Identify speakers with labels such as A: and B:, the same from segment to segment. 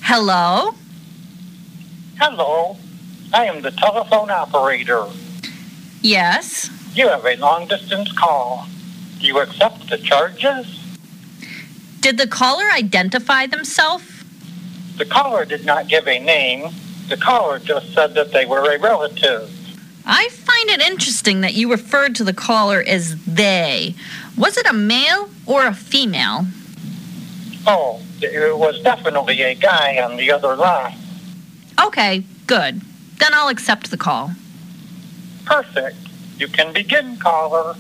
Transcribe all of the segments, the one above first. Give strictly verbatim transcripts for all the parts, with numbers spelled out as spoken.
A: Hello?
B: Hello. I am the telephone operator.
A: Yes.
B: You have a long-distance call. Do you accept the charges?
A: Did the caller identify themselves?
B: The caller did not give a name. The caller just said that they were a relative.
A: I find it interesting that you referred to the caller as they. Was it a male or a female?
B: Oh, it was definitely a guy on the other line.
A: Okay, good. Then I'll accept the call.
B: Perfect. You can begin, caller.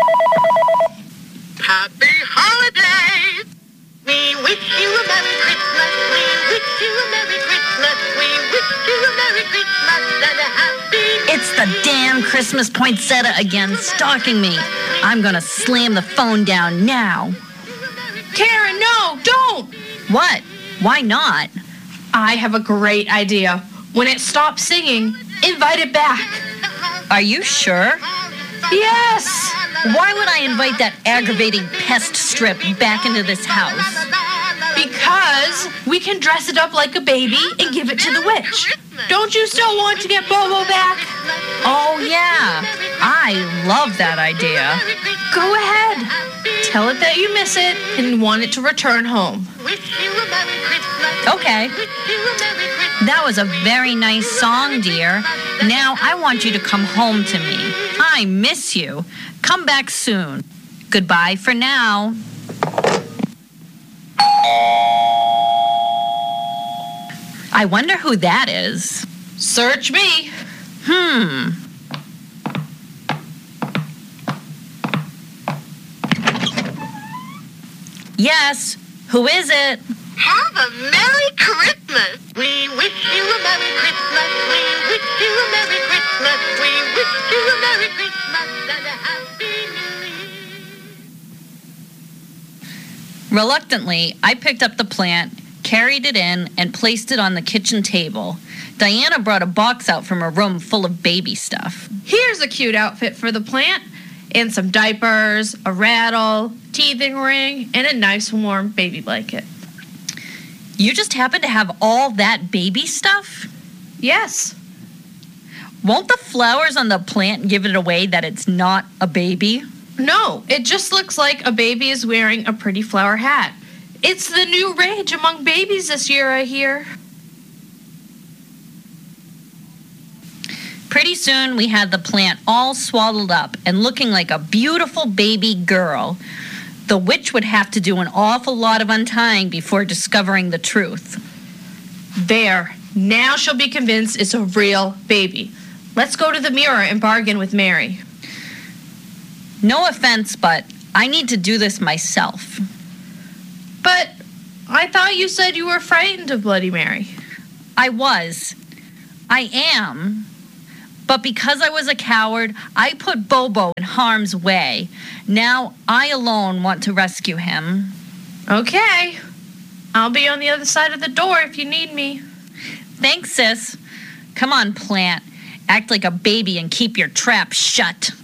C: Happy holidays! We wish you a Merry Christmas. We wish you a Merry Christmas. We wish you a Merry Christmas and a Happy New
A: It's the damn Christmas poinsettia again, stalking me. I'm gonna slam the phone down now.
D: Karen, no, don't!
A: What? Why not?
D: I have a great idea. When it stops singing, invite it back.
A: Are you sure?
D: Yes!
A: Why would I invite that aggravating pest strip back into this house?
D: Because we can dress it up like a baby and give it to the witch. Don't you still want to get Bobo back?
A: Oh, yeah. I love that idea.
D: Go ahead. Tell it that you miss it and want it to return home.
C: Wish you a Merry Christmas.
A: Okay.
C: Wish you a Merry Christmas.
A: That was a very nice song, dear. Now I want you to come home to me. I miss you. Come back soon. Goodbye for now. I wonder who that is.
D: Search me.
A: Hmm. Yes. Who is it?
C: Have a Merry Christmas. We wish you a Merry Christmas. We wish you a Merry Christmas. We wish you a Merry Christmas and a Happy New Year.
A: Reluctantly, I picked up the plant, carried it in, and placed it on the kitchen table. Diana brought a box out from her room full of baby stuff.
D: Here's a cute outfit for the plant. And some diapers, a rattle, teething ring, and a nice warm baby blanket.
A: You just happen to have all that baby stuff?
D: Yes.
A: Won't the flowers on the plant give it away that it's not a baby?
D: No, it just looks like a baby is wearing a pretty flower hat. It's the new rage among babies this year, I hear.
A: Pretty soon we had the plant all swaddled up and looking like a beautiful baby girl. The witch would have to do an awful lot of untying before discovering the truth.
D: There. Now she'll be convinced it's a real baby. Let's go to the mirror and bargain with Mary.
A: No offense, but I need to do this myself.
D: But I thought you said you were frightened of Bloody Mary.
A: I was. I am. But because I was a coward, I put Bobo in harm's way. Now I alone want to rescue him.
D: Okay. I'll be on the other side of the door if you need me.
A: Thanks, sis. Come on, plant. Act like a baby and keep your trap shut.